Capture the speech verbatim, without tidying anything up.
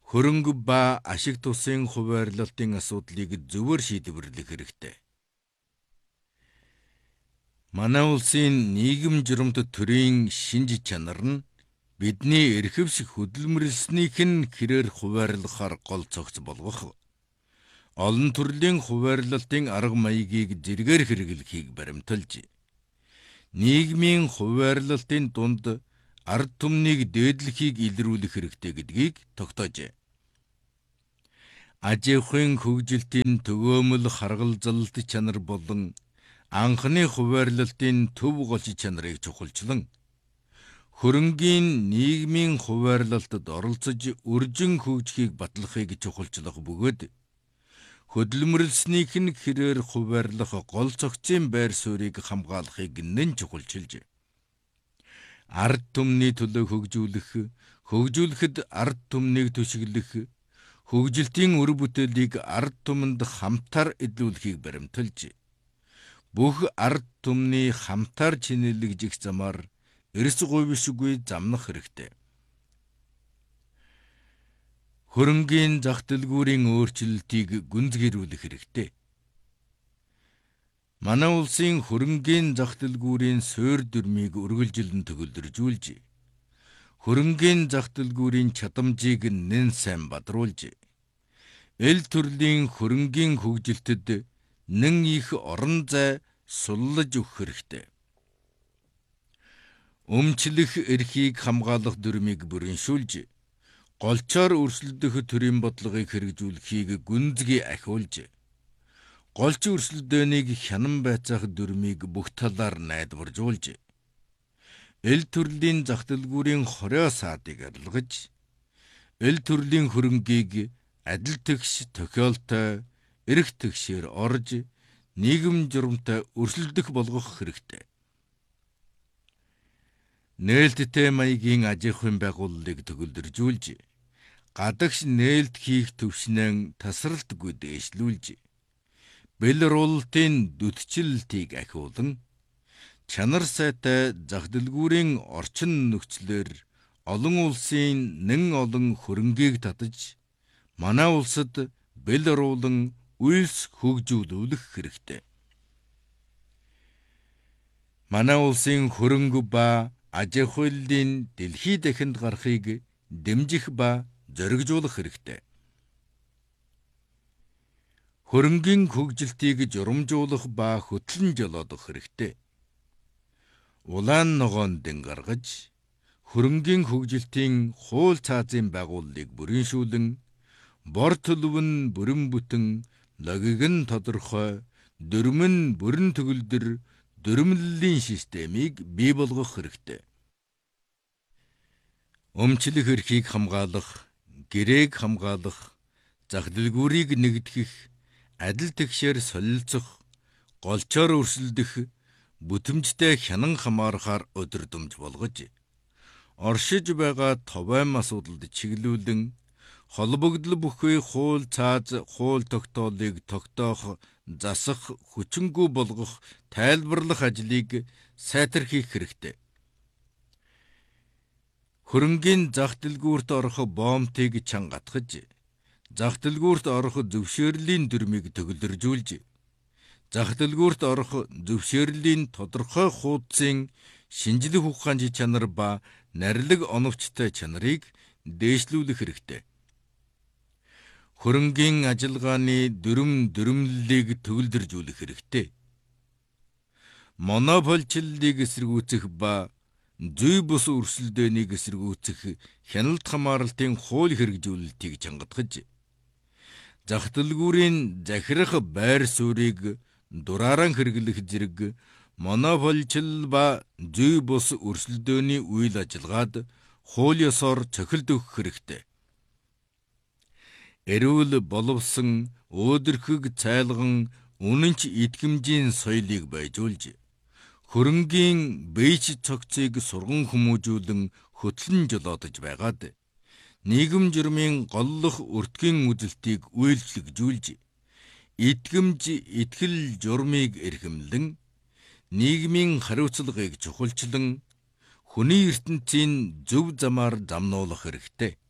хөрөнгө ба ашиг тусын хуваарлалтын асуудлыг зөвөр шийдвэрлэх хэрэгтэй. Манай улсын нийгэм журамт төрийн шинж чанар нь бидний эрхэвс хөдөлмөрлснийх нь хэрээр хуваарлахаар гол цогц болгох, олон төрлийн хуваарлалтын арга маягийг зэргээр хэрэглэхийг баримталж, нийгмийн хуваарлалтын дунд ард түмнийг дээдлэхийг илрүүлэх хэрэгтэй гэдгийг тогтоожээ. Аж ахуйн хөгжилтийн төгөөмөл харгалзалт чанар болон анхны хуваарлалтын төв голч чанарыг чухалчлан, хөрөнгийн нийгмийн хуваарлалтад оролцож үржин хөгжихийг батлахыг чухалчлах бөгөөд, хөдөлмөрлснийх нь хэрээр хуваарлах гол цогцын байр суурийг хамгаалахыг нэн чухалчилж, ард түмний төлөө хөгжүүлэх, хөгжүүлэхэд ард түмнийг түшиглэх, хөгжилтийн үр бүтээлийг ард түмэнд хамтаар эдлүүлэхийг баримталж, бүх ард түмний хамтаар чинэлэгжих замаар эрс говьшгүй замнах хэрэгтэй. Хөрөнгийн зах дэлгүүрийн өөрчлөлтийг гүнзгийрүүлэх хэрэгтэй. Манай улсын хөрөнгийн зах дэлгүүрийн суурь дүрмийг үргэлжилэн төгөлдржүүлж, хөрөнгийн зах дэлгүүрийн чадамжийг нэн сайн бадруулж, эл төрлийн хөрөнгийн хөгжилтэд нэн их орон зай суллаж өгөх хэрэгтэй. Өмчлөх эрхийг хамгаалах дүрмийг бүрэншүүлж, голчоор өрсөлдөх төрийн бодлогыг хэрэгжүүлэхийг гүнзгий ахиулж, голч өрсөлдөөнийг хянан байцаах дүрмийг бүх талаар найдваржуулж, эл төрлийн зах дэлгүүрийн хорио саадыг арилгаж, эл төрлийн хөрөнгийг адил тэгш тохиолтой, эрх тэгшээр орж, нийгэм журамтай өрсөлдөх болгох хэрэгтэй. Нээлттэй маягийн аж ахуйн байгууллагыг төгөлдржүүлж, гадагш нээлт хийх төвшнэн тасралтгүй дээшлүүлж, бэл руултын дүтчилтийг ахиулан, чанар сайтай зах дэлгүүрийн орчин нөхцлөөр олон улсын нэн олон хөрөнгийг татаж, манай улсад бэл руулан үйлс хөгжүүлүүлэх хэрэгтэй. Манай улсын хөрөнгө ба аж ахуйлын дэлхий дахинд гарахыг дэмжих ба зоригжуулах хэрэгтэй. Хөрөнгийн хөгжилтийг журамжуулах ба хөтлөн жолоодох хэрэгтэй. Улаан ногоон дэн гаргаж, хөрөнгийн хөгжилтийн хууль цаазын байгууллагыг бүрэншүүлэн, бор төлөв нь бүрэн бүтэн, логик нь тодорхой, дүрм нь бүрэн төгөлдөр дүрмлэлийн системийг бий болгох хэрэгтэй. Өмчлөх эрхийг хамгаалах, гэрээг хамгаалах, зах дэлгүүрийг нэгтгэх, адил тэгшээр солилцох, голчоор өрсөлдөх, бүтэмжтэй хянан хамаарахаар өдөрдөмж болгож, оршиж байгаа товайм асуудалд чиглүүлэн, холбогдол бүхий хууль цааз хууль тогтоолыг тогтоох, засах, хүчингүй болгох, тайлбарлах ажлыг сайтархийх хэрэгтэй. Хөрөнгийн зах дэлгүүрт орох боомтыг чангатгаж, зах дэлгүүрт орох зөвшөөрлийн дүрмийг төгөлдржүүлж, зах дэлгүүрт орох зөвшөөрлийн тодорхой хуудсын шинжлэх ухааны чанар ба нарилэг оновчтой чанарыг дээшлүүлэх хэрэгтэй. Хөрөнгийн ажиллагааны дүрм дүрмлэлийг төгөлдржүүлэх хэрэгтэй. Монополчлалыг эсэргүүцэх ба зүй бус өрсөлдөөнийг эсэргүүцэх хяналт хамааралтын хууль хэрэгжүүлэлтийг чангатгаж, зах дэлгүүрийн захирах байр суурийг дурааран хэрэглэх зэрэг монополчлал ба зүй бус өрсөлдөөний үйл ажиллагаад хууль ёсоор цохилт өгөх хэрэгтэй. Эрүүл боловсон, өөдрөхөг цайлган, үнэнч итгэмжийн соёлыг байжуулж, хөрөнгийн бэйж цогцыг сурган хүмүүжүүлэн хөтлөн жолоодож байгаад, нийгэм журмын голлох өртгийн үзэлтийг үйлчлэгжүүлж, итгэмж, итгэл журмыг эрхэмлэн, нийгмийн хариуцлагыг чухалчлан, хүний ертөнцийн зөв замаар замнуулах хэрэгтэй.